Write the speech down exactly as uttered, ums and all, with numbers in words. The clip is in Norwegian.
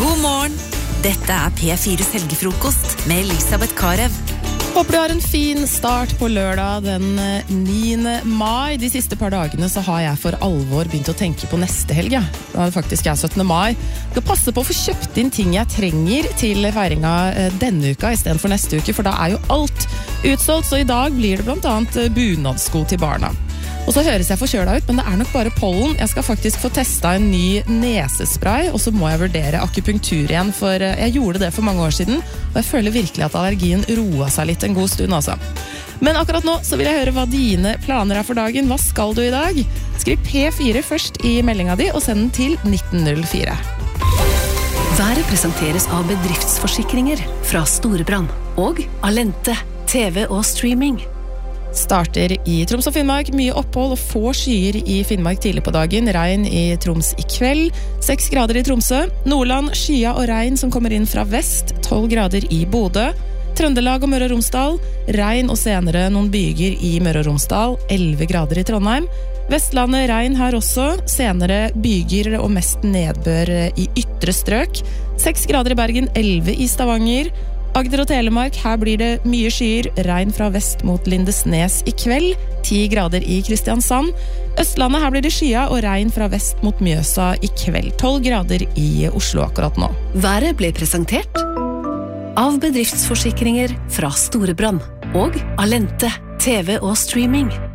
God morgen! Dette er P fires helgefrokost med Elisabeth Karev. Håper du har en fin start på lørdag den niende mai. De siste par dagene så har jeg for alvor begynt å tenke på neste helg. Ja. Da er det faktisk er syttende mai. Jeg skal passe på å få kjøpt inn ting jeg trenger til feiringa denne uka i stedet for neste uke, for da er jo alt utsolgt. Så i dag blir det blant annet bunadsko til barna. Og så høres jeg forkjøla ut, men det er nok bare pollen. Jeg skal faktisk få testet en ny nesespray, og så må jeg vurdere akupunktur igjen, for jeg gjorde det for mange år siden, og jeg føler virkelig at allergien roa seg litt en god stund, altså. Men akkurat nå så vil jeg høre hva dine planer er for dagen. Hva skal du i dag? Skriv P fire først i meldinga di, og send den til nitten null fire. Været presenteres av bedriftsforsikringer fra Storebrand og Alente, T V og streaming. Starter i Troms og Finnmark, mye opphold og få skyer i Finnmark tidlig på dagen, regn i Troms i kveld, seks grader i Tromsø, Nordland, skya og regn som kommer inn fra vest, tolv grader i Bodø, Trøndelag og Møre og Romsdal, regn og senere noen byger i Møre og Romsdal, elleve grader i Trondheim, Vestlandet regn her også, senere byger og mest nedbør i ytre strøk, seks grader i Bergen, elleve i Stavanger, Agder og Telemark, her blir det mye skyer, regn fra vest mot Lindesnes i kveld, ti grader i Kristiansand. Østlandet, her blir det skya og regn fra vest mot Mjøsa i kveld, tolv grader i Oslo akkurat nå. Været ble presentert av bedriftsforsikringer fra Storebrand og Alente, T V og streaming.